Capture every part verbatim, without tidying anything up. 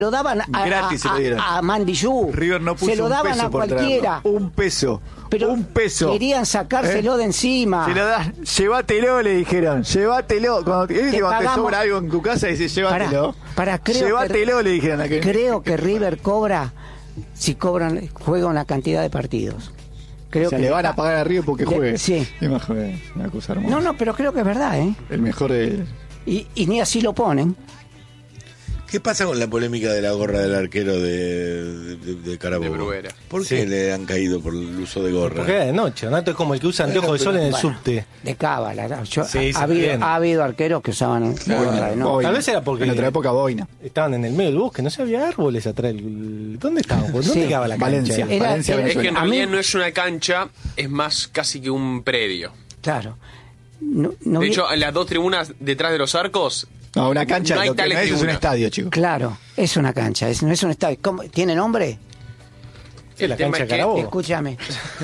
lo daban a, gratis, a, se lo dieron. a, a Mandillú. River no puso se lo daban un peso a por cualquiera. traerlo. Un peso. Pero un peso. querían sacárselo ¿Eh? de encima. Se lo das, llévatelo, le dijeron. Llévatelo. Cuando te, Te cuando te pagamos- sobra algo en tu casa, dices, llévatelo. Para, para, creo llévatelo, que, le dijeron a aquel. creo que River cobra si cobran, juega una cantidad de partidos. Creo o sea, que le van a pagar a River porque le- juegue. sí. Es más, juegue. Una cosa hermosa. No, no, pero creo que es verdad, ¿eh? El mejor de... Y, y ni así lo ponen. ¿Qué pasa con la polémica de la gorra del arquero de, de, de Carabobo? De Bruguera. ¿Por Sí. qué le han caído por el uso de gorra? Porque era de noche, ¿no? Esto es como el que usa anteojos de sol en el Bueno, subte. de cábala. ¿no? Yo- Sí, ha, se ha habido, entiende. ha habido arqueros que usaban gorra de noche. Boina. Tal vez era porque- En otra época, boina. Estaban en el medio del bosque, no se había árboles atrás. del- ¿Dónde estaban? ¿Dónde Sí. quedaba la cancha? Valencia. Era- Valencia, era- Es que en A mí- realidad no es una cancha, es más casi que un predio. Claro. No, no De vi- hecho, las dos tribunas detrás de los arcos, No, una cancha, No hay lo que tales no es, es un tribunas. estadio, chicos. Claro, es una cancha, es, no es un estadio. ¿Cómo? ¿Tiene nombre? Sí, la el tema cancha es de que Carabobo. Escúchame.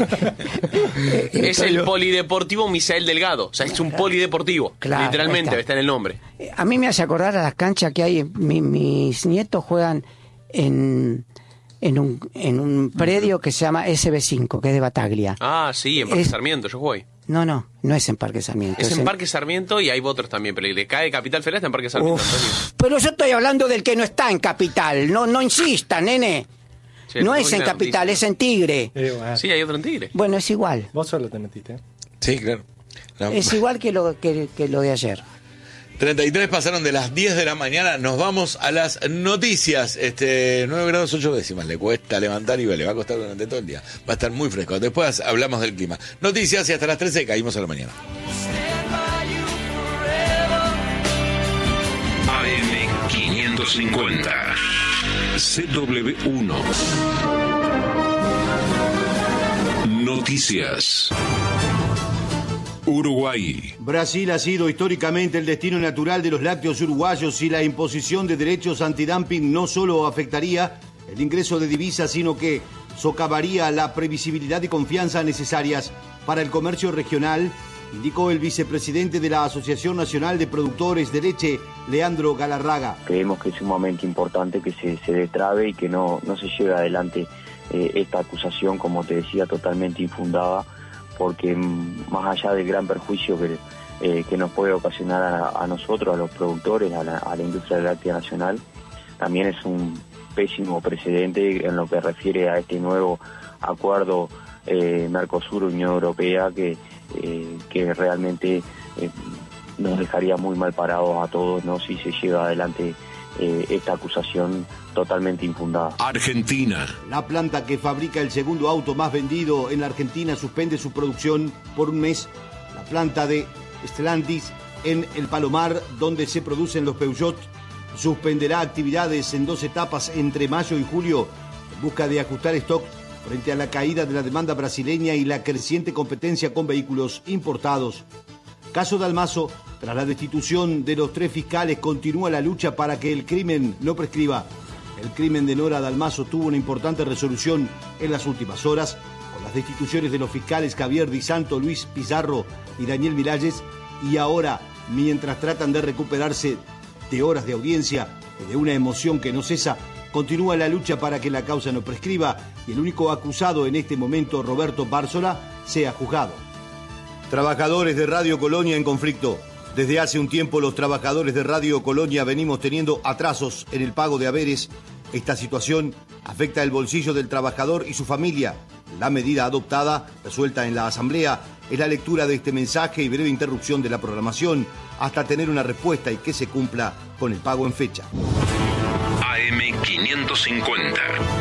es el polideportivo Misael Delgado. O sea, es un polideportivo. Claro, literalmente, ahí está. está en el nombre. Eh, A mí me hace acordar a las canchas que hay. Mi- mis nietos juegan en, en, un, en un predio que se llama S B cinco, que es de Bataglia. Ah, sí, en Parque Es- Sarmiento, yo voy. No, no, no es en Parque Sarmiento. Es en Parque Sarmiento y hay otros también, pero el de cae Capital Federal está en Parque Sarmiento, Uf, Antonio. pero yo estoy hablando del que no está en Capital. No, no insista, nene. Che, No tengo es que en ir a la Capital, noticia. es en Tigre. Eh, bueno. Sí, hay otro en Tigre. Bueno, es igual. Vos solo te metiste. ¿eh? Sí, claro. La- Es igual que lo, que, que lo de ayer. treinta y tres pasaron de las diez de la mañana, nos vamos a las noticias. Este, nueve grados ocho décimas, le cuesta levantar y le va a costar durante todo el día. Va a estar muy fresco. Después hablamos del clima. Noticias y hasta las trece caímos a la mañana. A M quinientos cincuenta, C W uno. Noticias. Uruguay. Brasil ha sido históricamente el destino natural de los lácteos uruguayos y la imposición de derechos antidumping no solo afectaría el ingreso de divisas, sino que socavaría la previsibilidad y confianza necesarias para el comercio regional, indicó el vicepresidente de la Asociación Nacional de Productores de Leche, Leandro Galarraga. Creemos que es sumamente importante que se, se destrabe y que no, no se lleve adelante eh, esta acusación, como te decía, totalmente infundada, porque mm, más allá del gran perjuicio que, eh, que nos puede ocasionar a, a nosotros, a los productores, a la, a la industria láctea nacional, también es un pésimo precedente en lo que refiere a este nuevo acuerdo eh, Mercosur-Unión Europea que, eh, que realmente eh, nos dejaría muy mal parados a todos, ¿no?, si se lleva adelante eh, esta acusación totalmente infundada. Argentina. La planta que fabrica el segundo auto más vendido en la Argentina suspende su producción por un mes. La planta de Stellantis en el Palomar, donde se producen los Peugeot, suspenderá actividades en dos etapas entre mayo y julio en busca de ajustar stock frente a la caída de la demanda brasileña y la creciente competencia con vehículos importados. Caso Dalmazo, tras la destitución de los tres fiscales, continúa la lucha para que el crimen no prescriba. El crimen de Nora Dalmazo tuvo una importante resolución en las últimas horas, con las destituciones de los fiscales Javier Di Santo, Luis Pizarro y Daniel Miralles, y ahora, mientras tratan de recuperarse de horas de audiencia y de una emoción que no cesa, continúa la lucha para que la causa no prescriba y el único acusado en este momento, Roberto Bárzola, sea juzgado. Trabajadores de Radio Colonia en conflicto. Desde hace un tiempo los trabajadores de Radio Colonia venimos teniendo atrasos en el pago de haberes. Esta situación afecta el bolsillo del trabajador y su familia. La medida adoptada, resuelta en la Asamblea, es la lectura de este mensaje y breve interrupción de la programación hasta tener una respuesta y que se cumpla con el pago en fecha. A M quinientos cincuenta.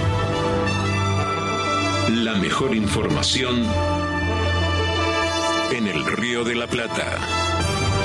La mejor información en el Río de la Plata.